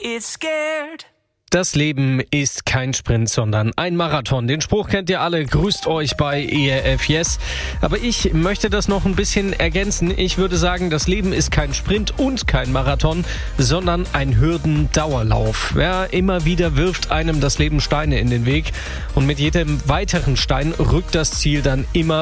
it's scared. Das Leben ist kein Sprint, sondern ein Marathon. Den Spruch kennt ihr alle. Grüßt euch bei ERF Yes. Aber ich möchte das noch ein bisschen ergänzen. Ich würde sagen, das Leben ist kein Sprint und kein Marathon, sondern ein Hürdendauerlauf. Ja, immer wieder wirft einem das Leben Steine in den Weg. Und mit jedem weiteren Stein rückt das Ziel dann immer